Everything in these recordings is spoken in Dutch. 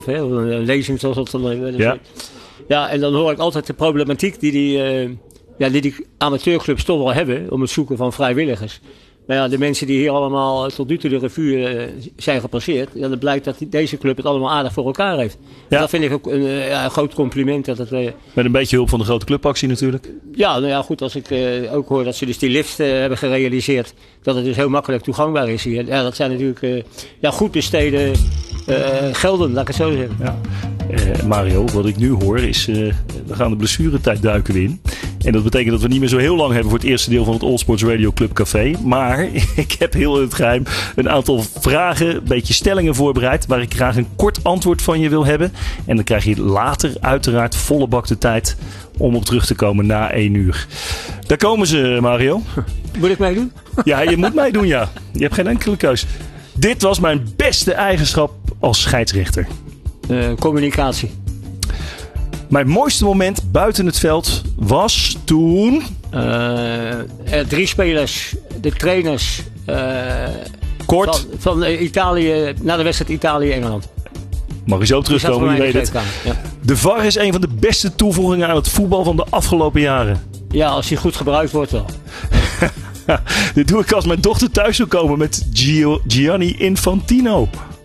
Een lezing zoals dat dan. Ja. Ja, en dan hoor ik altijd de problematiek die amateurclubs toch wel hebben om het zoeken van vrijwilligers. Maar ja, de mensen die hier allemaal tot nu toe de revue zijn gepasseerd, dan blijkt dat deze club het allemaal aardig voor elkaar heeft. Ja. Dat vind ik ook een groot compliment. Met een beetje hulp van de grote clubactie natuurlijk. Ja, nou ja, goed, als ik ook hoor dat ze dus die lift hebben gerealiseerd, dat het dus heel makkelijk toegankbaar is hier. Ja, dat zijn natuurlijk goed besteden gelden, laat ik het zo zeggen. Ja. Mario, wat ik nu hoor is, we gaan de blessuretijd duiken we in. En dat betekent dat we niet meer zo heel lang hebben voor het eerste deel van het All Sports Radio Club Café. Maar ik heb heel in het geheim een aantal vragen, een beetje stellingen voorbereid, waar ik graag een kort antwoord van je wil hebben. En dan krijg je later uiteraard volle bak de tijd om op terug te komen na 1 uur. Daar komen ze, Mario. Moet ik meedoen? Ja, je moet meedoen, ja. Je hebt geen enkele keus. Dit was mijn beste eigenschap als scheidsrechter. Communicatie. Mijn mooiste moment buiten het veld was toen... 3 spelers, de trainers Kort. van Italië, na de wedstrijd Italië-Engeland. Mag je zo terugkomen, je weet het. Ja. De VAR is een van de beste toevoegingen aan het voetbal van de afgelopen jaren. Ja, als die goed gebruikt wordt wel. Dit doe ik als mijn dochter thuis zou komen met Gianni Infantino.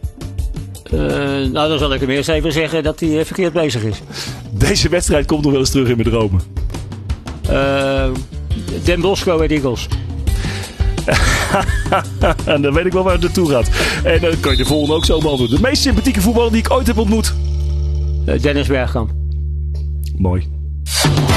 Dan zal ik hem eerst even zeggen dat hij verkeerd bezig is. Deze wedstrijd komt nog wel eens terug in mijn dromen. Den Bosco en Eagles. En dan weet ik wel waar het naartoe gaat. En dan kan je de volgende ook zo beantwoorden. De meest sympathieke voetballer die ik ooit heb ontmoet. Dennis Bergkamp. Mooi.